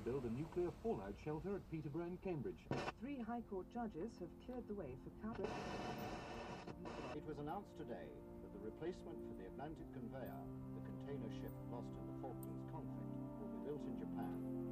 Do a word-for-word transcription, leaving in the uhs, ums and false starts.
build a nuclear fallout shelter at Peterborough in Cambridge. Three High Court judges have cleared the way for Capra. It was announced today that the replacement for the Atlantic Conveyor, the container ship lost in the Falklands conflict, will be built in Japan